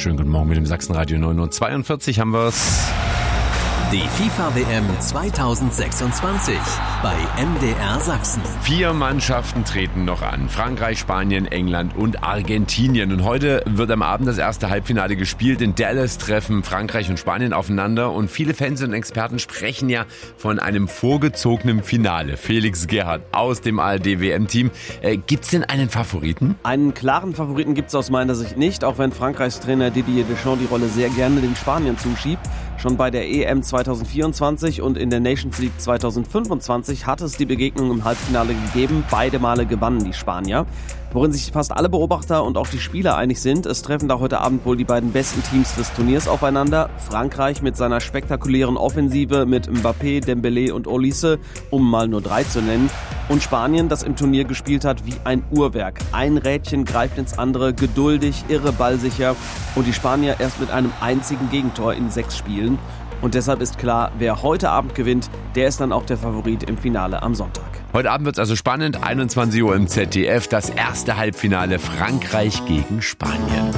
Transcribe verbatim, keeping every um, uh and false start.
Schönen guten Morgen mit dem Sachsenradio neun Uhr zweiundvierzig haben wir's. Die FIFA-W M zweitausendsechsundzwanzig bei M D R Sachsen. Vier Mannschaften treten noch an. Frankreich, Spanien, England und Argentinien. Und heute wird am Abend das erste Halbfinale gespielt. In Dallas treffen Frankreich und Spanien aufeinander. Und viele Fans und Experten sprechen ja von einem vorgezogenen Finale. Felix Gerhardt aus dem A R D-W M-Team. Äh, gibt's denn einen Favoriten? Einen klaren Favoriten gibt's aus meiner Sicht nicht, auch wenn Frankreichs Trainer Didier Deschamps die Rolle sehr gerne den Spaniern zuschiebt. Schon bei der E M zweitausendvierundzwanzig und in der Nations League zweitausendfünfundzwanzig hat es die Begegnung im Halbfinale gegeben. Beide Male gewannen die Spanier. Worin sich fast alle Beobachter und auch die Spieler einig sind, es treffen da heute Abend wohl die beiden besten Teams des Turniers aufeinander. Frankreich mit seiner spektakulären Offensive mit Mbappé, Dembélé und Olise, um mal nur drei zu nennen. Und Spanien, das im Turnier gespielt hat wie ein Uhrwerk. Ein Rädchen greift ins andere, geduldig, irre ballsicher. Und die Spanier erst mit einem einzigen Gegentor in sechs Spielen. Und deshalb ist klar, wer heute Abend gewinnt, der ist dann auch der Favorit im Finale am Sonntag. Heute Abend wird's also spannend. einundzwanzig Uhr im Z D F. Das erste Halbfinale Frankreich gegen Spanien.